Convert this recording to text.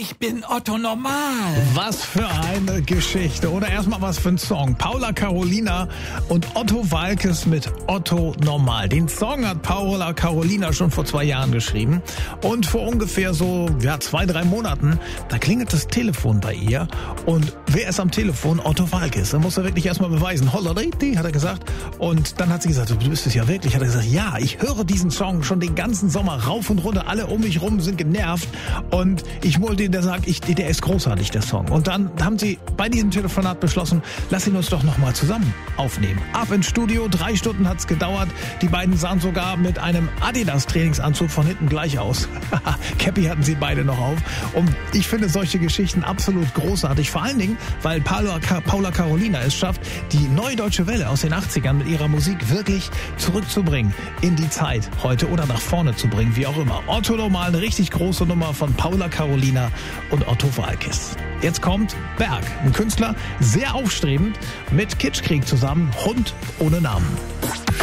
Ich bin Otto Normal. Was für eine Geschichte. Oder erstmal was für ein Song. Paula Carolina und Otto Waalkes mit Otto Normal. Den Song hat Paula Carolina schon vor 2 Jahren geschrieben. Und vor ungefähr so 2-3 Monaten, da klingelt das Telefon bei ihr. Und wer ist am Telefon? Otto Waalkes. Da muss er wirklich erstmal beweisen. Holleriti, hat er gesagt. Und dann hat sie gesagt, du bist es ja wirklich. Hat er gesagt, ja, ich höre diesen Song schon den ganzen Sommer rauf und runter. Alle um mich rum sind genervt. Und ich wollte den, der sagt, der ist großartig, der Song. Und dann haben sie bei diesem Telefonat beschlossen, lass ihn uns doch nochmal zusammen aufnehmen. Ab ins Studio, 3 Stunden hat's gedauert. Die beiden sahen sogar mit einem Adidas-Trainingsanzug von hinten gleich aus. Cappy hatten sie beide noch auf. Und ich finde solche Geschichten absolut großartig. Vor allen Dingen, weil Paula Carolina es schafft, die neue deutsche Welle aus den 80ern mit ihrer Musik wirklich zurückzubringen in die Zeit heute oder nach vorne zu bringen, wie auch immer. Otto Normal, eine richtig große Nummer von Paula Carolina und Otto Waalkes. Jetzt kommt Berg, ein Künstler, sehr aufstrebend, mit Kitschkrieg zusammen, Hund ohne Namen.